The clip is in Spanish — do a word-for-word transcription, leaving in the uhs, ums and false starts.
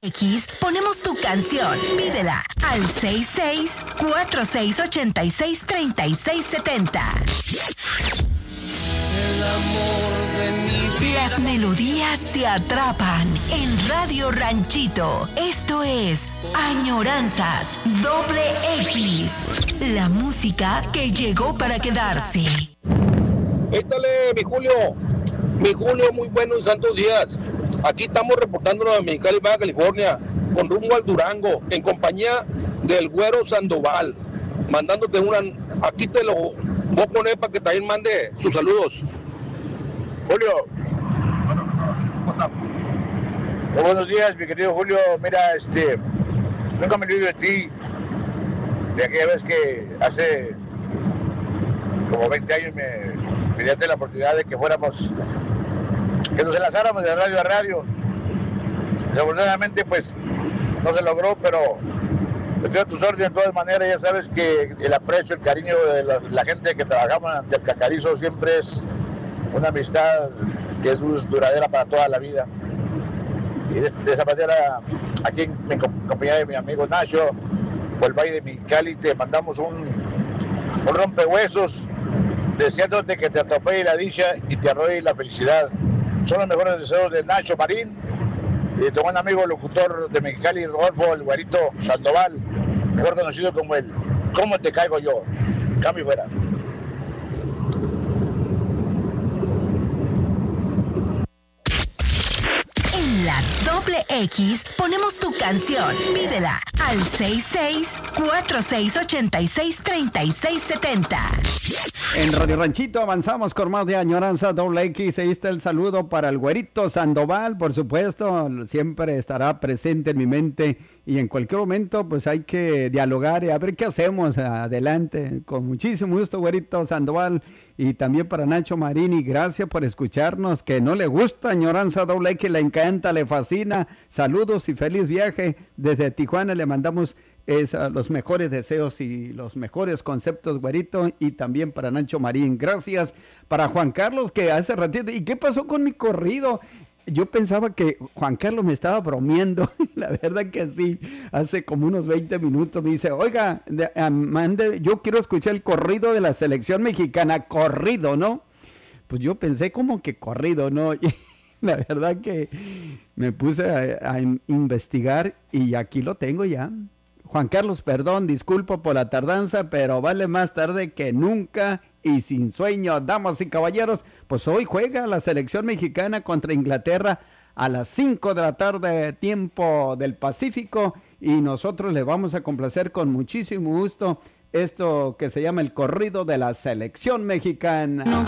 X, ponemos tu canción. Pídela al seis seis cuatro seis ocho seis tres seis siete cero. El amor de mi vida. Las melodías te atrapan en Radio Ranchito. Esto es Añoranzas Doble X. La música que llegó para quedarse. Éstale, mi Julio. Mi Julio, muy buenos santos días. Aquí estamos reportándonos a Mexicali, Baja California, con rumbo al Durango, en compañía del Güero Sandoval, mandándote una... Aquí te lo voy a poner para que también mande sus saludos. Julio. Muy buenos días, mi querido Julio. Mira, este, nunca me olvido de ti, de aquella vez que hace como veinte años me, me diste la oportunidad de que fuéramos, que nos enlazáramos de radio a radio. Desafortunadamente, pues, no se logró, pero estoy a tus órdenes de todas maneras. Ya sabes que el aprecio, el cariño de la, la gente que trabajamos ante el Cacarizo siempre es una amistad que es duradera para toda la vida. Y de, de esa manera, aquí en, en compañía de mi amigo Nacho, por el Valle de Mexicali, te mandamos un, un rompehuesos, deseándote que te atropelle la dicha y te arrolle la felicidad. Son los mejores deseos de Nacho Marín y de tu buen amigo locutor de Mexicali, Rodolfo, el Güerito Sandoval, mejor conocido como el ¿Cómo te caigo yo? Cambio fuera. En la Doble X ponemos tu canción. Pídela al seis seis cuatro seis ocho seis tres seis siete cero. En Radio Ranchito avanzamos con más de Añoranza Doble X. Ahí está el saludo para el Güerito Sandoval, por supuesto, siempre estará presente en mi mente y en cualquier momento pues hay que dialogar y a ver qué hacemos adelante. Con muchísimo gusto, Güerito Sandoval, y también para Nacho Marini, gracias por escucharnos, que no le gusta Añoranza Doble X, le encanta, le fascina. Saludos y feliz viaje desde Tijuana, le mandamos Es, uh, los mejores deseos y los mejores conceptos, Güerito, y también para Nacho Marín. Gracias para Juan Carlos, que hace ratito, ¿y qué pasó con mi corrido? Yo pensaba que Juan Carlos me estaba bromeando, la verdad que sí, hace como unos veinte minutos me dice, oiga, de, uh, mande, yo quiero escuchar el corrido de la selección mexicana, corrido, ¿no? Pues yo pensé como que corrido, ¿no? La verdad que me puse a, a investigar y aquí lo tengo ya. Juan Carlos, perdón, disculpo por la tardanza, pero vale más tarde que nunca y sin sueño. Damas y caballeros, pues hoy juega la selección mexicana contra Inglaterra a las cinco de la tarde, tiempo del Pacífico, y nosotros le vamos a complacer con muchísimo gusto esto que se llama el corrido de la selección mexicana. No.